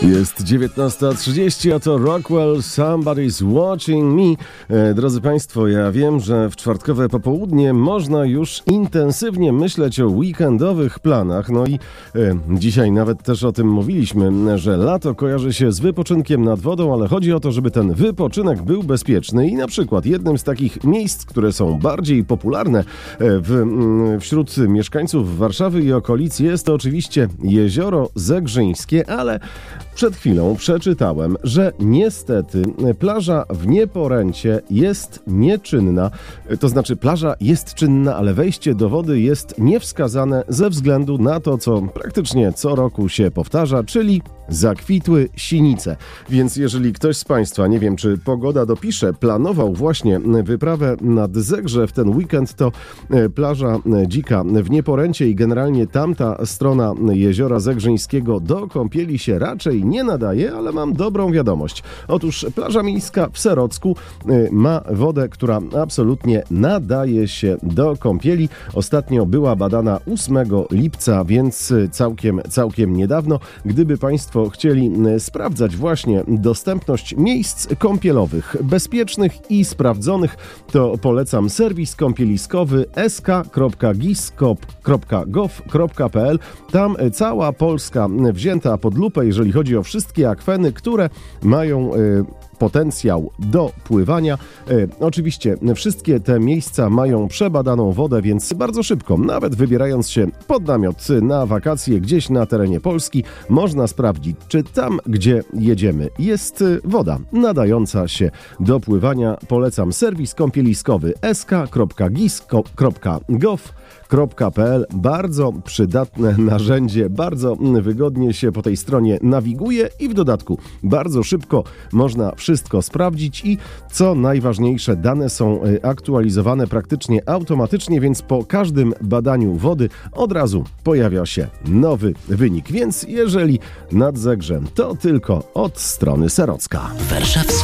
Jest 19:30, a to Rockwell, Somebody's Watching Me. Drodzy Państwo, ja wiem, że w czwartkowe popołudnie można już intensywnie myśleć o weekendowych planach. No i dzisiaj nawet też o tym mówiliśmy, że lato kojarzy się z wypoczynkiem nad wodą, ale chodzi o to, żeby ten wypoczynek był bezpieczny i na przykład jednym z takich miejsc, które są bardziej popularne wśród mieszkańców Warszawy i okolic jest to oczywiście Jezioro Zegrzyńskie, ale przed chwilą przeczytałem, że niestety plaża w Nieporęcie jest nieczynna. To znaczy plaża jest czynna, ale wejście do wody jest niewskazane ze względu na to, co praktycznie co roku się powtarza, czyli zakwitły sinice. Więc jeżeli ktoś z Państwa, nie wiem czy pogoda dopisze, planował właśnie wyprawę nad Zegrze w ten weekend, to plaża Dzika w Nieporęcie i generalnie tamta strona Jeziora Zegrzyńskiego do kąpieli się raczej nie nadaje, ale mam dobrą wiadomość. Otóż plaża miejska w Serocku ma wodę, która absolutnie nadaje się do kąpieli. Ostatnio była badana 8 lipca, więc całkiem niedawno. Gdyby Państwo chcieli sprawdzać właśnie dostępność miejsc kąpielowych bezpiecznych i sprawdzonych, to polecam serwis kąpieliskowy sk.gis.gov.pl. Tam cała Polska wzięta pod lupę, jeżeli chodzi o wszystkie akweny, które mają potencjał do pływania. Oczywiście wszystkie te miejsca mają przebadaną wodę, więc bardzo szybko, nawet wybierając się pod namiot na wakacje gdzieś na terenie Polski, można sprawdzić, czy tam, gdzie jedziemy, jest woda nadająca się do pływania. Polecam serwis kąpieliskowy sk.gis.gov.pl. Bardzo przydatne narzędzie, bardzo wygodnie się po tej stronie nawiguje i w dodatku bardzo szybko można wszystko sprawdzić i co najważniejsze, dane są aktualizowane praktycznie automatycznie, więc po każdym badaniu wody od razu pojawia się nowy wynik. Więc jeżeli nad Zegrzem, to tylko od strony Serocka.